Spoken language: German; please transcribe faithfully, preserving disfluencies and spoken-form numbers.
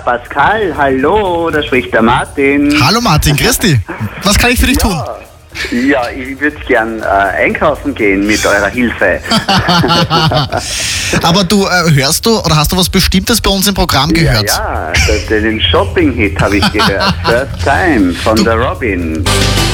Pascal, hallo, da spricht der Martin. Hallo Martin, grüß dich. Was kann ich für dich tun? Ja, ich würde gern äh, einkaufen gehen mit eurer Hilfe. Aber du, äh, hörst du oder hast du was Bestimmtes bei uns im Programm gehört? Ja, ja, den Shopping-Hit habe ich gehört. First Time von Du- der Robin.